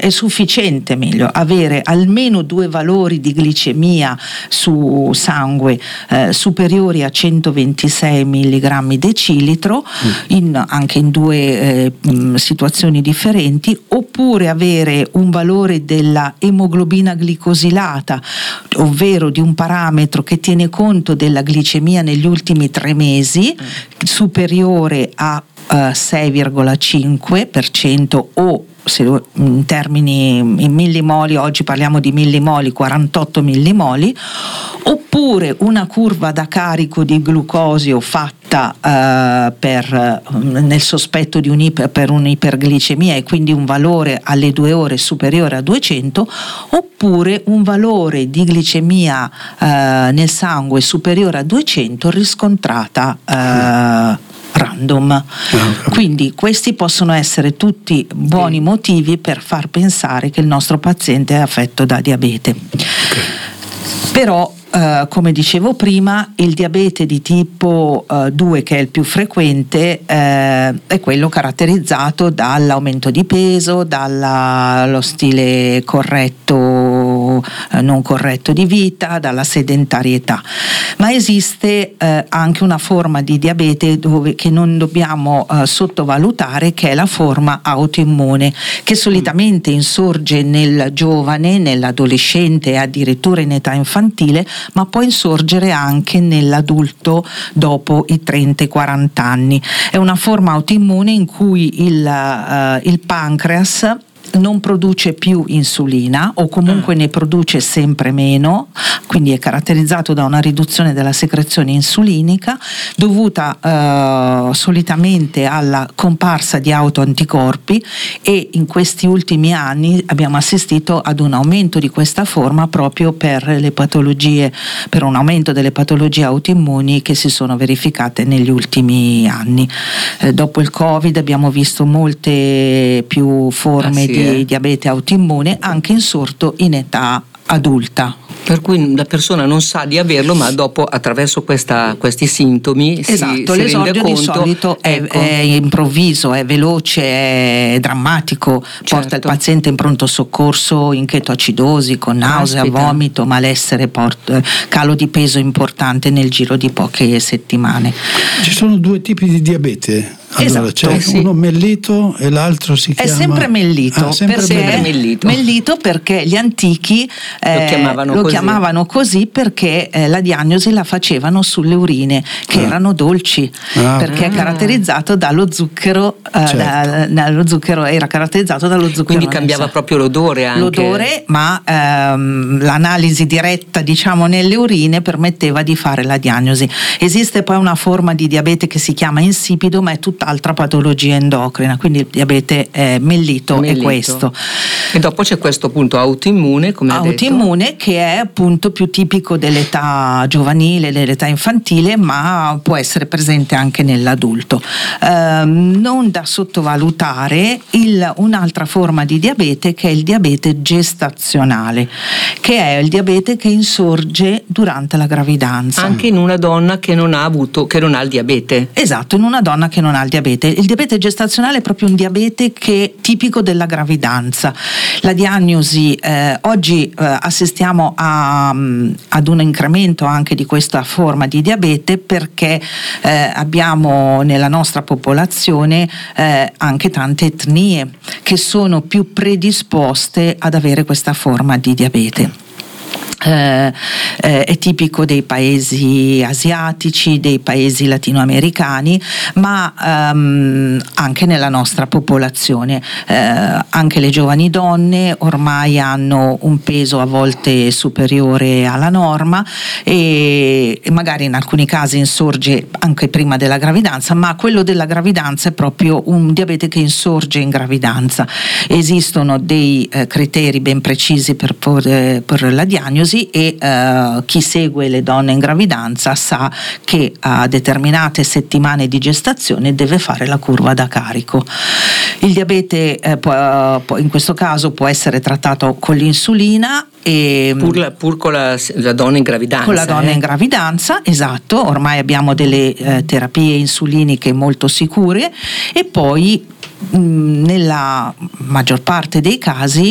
è sufficiente, meglio, avere almeno 2 valori di glicemia su sangue superiori a 126 mg decilitro, anche in 2 situazioni differenti, oppure avere un valore della emoglobina glicosilata, ovvero di un parametro che tiene conto della glicemia negli ultimi 3 mesi, superiore a 6,5%, o se in termini in millimoli, oggi parliamo di millimoli, 48 millimoli, oppure una curva da carico di glucosio fatta nel sospetto di per un'iperglicemia, e quindi un valore alle 2 ore superiore a 200, oppure un valore di glicemia nel sangue superiore a 200 riscontrata random. Quindi questi possono essere tutti buoni motivi per far pensare che il nostro paziente è affetto da diabete. Però come dicevo prima, il diabete di tipo 2, che è il più frequente, è quello caratterizzato dall'aumento di peso, dallo stile corretto, non corretto di vita, dalla sedentarietà. Ma esiste anche una forma di diabete che non dobbiamo sottovalutare, che è la forma autoimmune, che solitamente insorge nel giovane, nell'adolescente e addirittura in età infantile, ma può insorgere anche nell'adulto dopo i 30-40 anni. È una forma autoimmune in cui il pancreas non produce più insulina, o comunque ne produce sempre meno, quindi è caratterizzato da una riduzione della secrezione insulinica dovuta solitamente alla comparsa di autoanticorpi, e in questi ultimi anni abbiamo assistito ad un aumento di questa forma proprio per un aumento delle patologie autoimmuni che si sono verificate negli ultimi anni. Dopo il Covid abbiamo visto molte più forme di diabete autoimmune, anche insorto in età adulta. Per cui la persona non sa di averlo, ma dopo, attraverso questi sintomi, si l'esordio rende conto. Di solito è improvviso, è veloce, è drammatico, porta il paziente in pronto soccorso in chetoacidosi, con nausea, vomito, malessere, calo di peso importante nel giro di poche settimane. Ci sono 2 tipi di diabete. Allora, c'è uno mellito e l'altro si chiama... È sempre mellito, mellito perché gli antichi lo chiamavano così perché la diagnosi la facevano sulle urine, che erano dolci, perché è caratterizzato dallo zucchero, dallo zucchero, era caratterizzato dallo zucchero. Quindi cambiava proprio l'odore anche. L'odore, ma l'analisi diretta, diciamo, nelle urine permetteva di fare la diagnosi. Esiste poi una forma di diabete che si chiama insipido, ma è tutt'altra patologia endocrina, quindi il diabete mellito è questo. E dopo c'è questo appunto autoimmune, come autoimmune, che è appunto più tipico dell'età giovanile, dell'età infantile, ma può essere presente anche nell'adulto. Non da sottovalutare un'altra forma di diabete, che è il diabete gestazionale, che è il diabete che insorge durante la gravidanza. Anche in una donna che non ha il diabete. Esatto, in una donna che non ha il diabete. Il diabete gestazionale è proprio un diabete che è tipico della gravidanza. La diagnosi, oggi assistiamo ad un incremento anche di questa forma di diabete, perché abbiamo nella nostra popolazione anche tante etnie che sono più predisposte ad avere questa forma di diabete. È tipico dei paesi asiatici, dei paesi latinoamericani, ma anche nella nostra popolazione. Anche le giovani donne ormai hanno un peso a volte superiore alla norma, e magari in alcuni casi insorge anche prima della gravidanza, ma quello della gravidanza è proprio un diabete che insorge in gravidanza. Esistono dei criteri ben precisi per la diagnosi, e chi segue le donne in gravidanza sa che a determinate settimane di gestazione deve fare la curva da carico. Il diabete in questo caso può essere trattato con l'insulina, pur con la donna in gravidanza. Con la donna in gravidanza, esatto. Ormai abbiamo delle terapie insuliniche molto sicure, e poi nella maggior parte dei casi